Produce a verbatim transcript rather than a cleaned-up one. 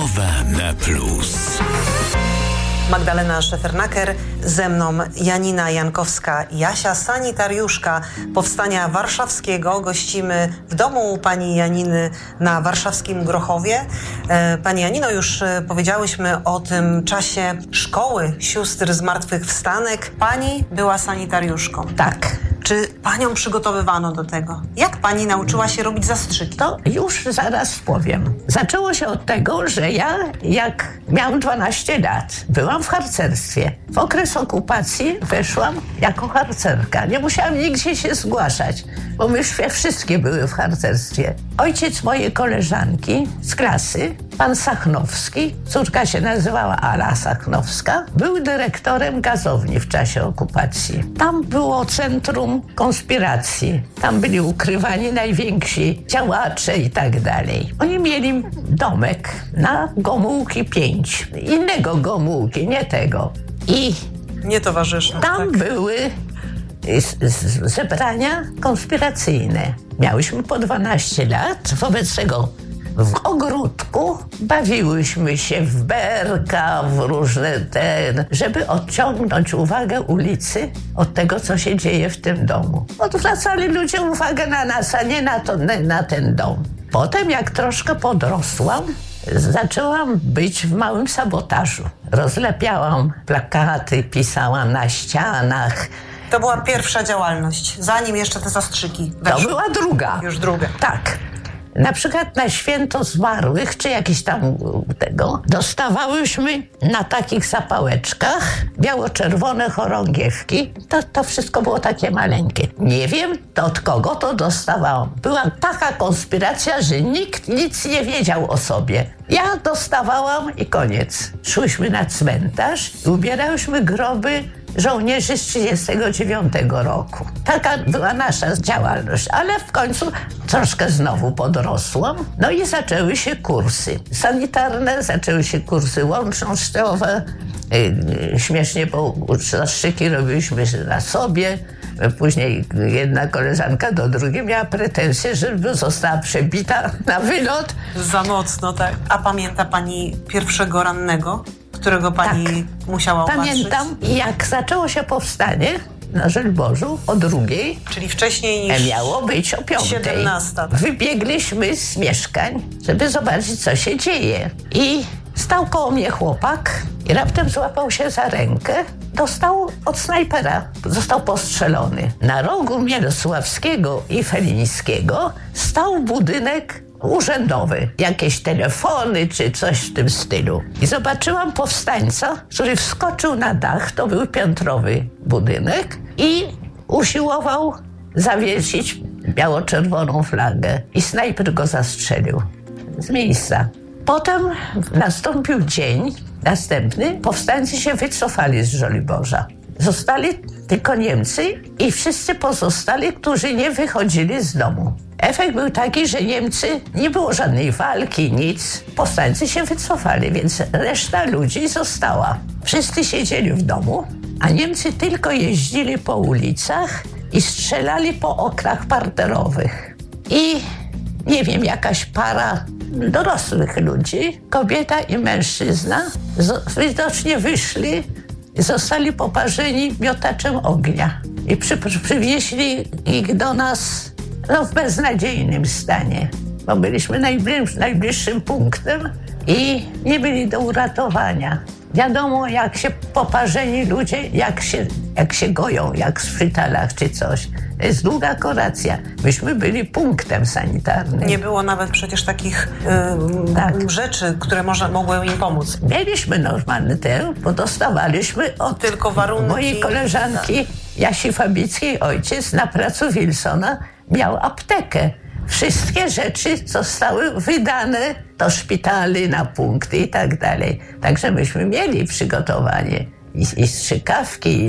Zdrowa na plus. Magdalena Szefernaker, ze mną Janina Jankowska-Jasia, sanitariuszka Powstania Warszawskiego. Gościmy w domu u pani Janiny na warszawskim Grochowie. Pani Janino, już powiedziałyśmy o tym czasie szkoły sióstr zmartwychwstanek. Pani była sanitariuszką. Tak. Czy panią przygotowywano do tego? Jak pani nauczyła się robić zastrzyki? To już zaraz powiem. Zaczęło się od tego, że ja, jak miałam dwanaście lat, byłam w harcerstwie. W okres okupacji weszłam jako harcerka. Nie musiałam nigdzie się zgłaszać, bo my już wszystkie były w harcerstwie. Ojciec mojej koleżanki z klasy, pan Sachnowski, córka się nazywała Ala Sachnowska, był dyrektorem gazowni w czasie okupacji. Tam było centrum konspiracji. Tam byli ukrywani najwięksi działacze i tak dalej. Oni mieli domek na Gomułki pięć. Innego Gomułki, nie tego. I nie towarzysze. Tam tak. były z, z, zebrania konspiracyjne. Miałyśmy po dwanaście lat, wobec tego w ogródku bawiłyśmy się w berka, w różne ten, żeby odciągnąć uwagę ulicy od tego, co się dzieje w tym domu. Odwracali ludzie uwagę na nas, a nie na, to, na ten dom. Potem, jak troszkę podrosłam, zaczęłam być w małym sabotażu. Rozlepiałam plakaty, pisałam na ścianach. To była pierwsza działalność, zanim jeszcze te zastrzyki weszły. To była druga. Już druga. Tak. Na przykład na święto zmarłych, czy jakieś tam tego, dostawałyśmy na takich zapałeczkach biało-czerwone chorągiewki. To, to wszystko było takie maleńkie. Nie wiem, to od kogo to dostawałam. Była taka konspiracja, że nikt nic nie wiedział o sobie. Ja dostawałam i koniec. Szłyśmy na cmentarz i ubierałyśmy groby żołnierzy z trzydziestego dziewiątego roku. Taka była nasza działalność, ale w końcu troszkę znowu podrosłam. No i zaczęły się kursy sanitarne, zaczęły się kursy łącznościowe. Śmiesznie, bo zastrzyki robiliśmy na sobie. Później jedna koleżanka do drugiej miała pretensje, żeby została przebita na wylot. Za mocno, tak. A pamięta pani pierwszego rannego, którego pani tak. musiała opatrzyć? Pamiętam, jak zaczęło się powstanie na Żoliborzu o drugiej. Czyli wcześniej niż miało być o piątej. siedemnasta. Tak. Wybiegliśmy z mieszkań, żeby zobaczyć, co się dzieje. I stał koło mnie chłopak i raptem złapał się za rękę. Dostał od snajpera. Został postrzelony. Na rogu Mielosławskiego i Felińskiego stał budynek urzędowy. Jakieś telefony czy coś w tym stylu. I zobaczyłam powstańca, który wskoczył na dach, to był piętrowy budynek, i usiłował zawiesić biało-czerwoną flagę. I snajper go zastrzelił z miejsca. Potem nastąpił dzień następny. Powstańcy się wycofali z Żoliborza. Zostali tylko Niemcy i wszyscy pozostali, którzy nie wychodzili z domu. Efekt był taki, że Niemcy, nie było żadnej walki, nic. Powstańcy się wycofali, więc reszta ludzi została. Wszyscy siedzieli w domu, a Niemcy tylko jeździli po ulicach i strzelali po oknach parterowych. I nie wiem, jakaś para dorosłych ludzi, kobieta i mężczyzna, z, widocznie wyszli i zostali poparzeni miotaczem ognia. I przy, przywieźli ich do nas no, w beznadziejnym stanie, bo byliśmy najbliż, najbliższym punktem i nie byli do uratowania. Wiadomo, jak się poparzeni ludzie, jak się, jak się goją, jak w szpitalach czy coś. To jest długa kuracja. Myśmy byli punktem sanitarnym. Nie było nawet przecież takich yy, tak. rzeczy, które można, mogły im pomóc. Mieliśmy normalny ten, bo dostawaliśmy od Tylko warunki. mojej koleżanki tak. Jasi Fabickiej ojciec na placu Wilsona miał aptekę. Wszystkie rzeczy zostały wydane do szpitali, na punkty i tak dalej. Także myśmy mieli przygotowanie i, i strzykawki,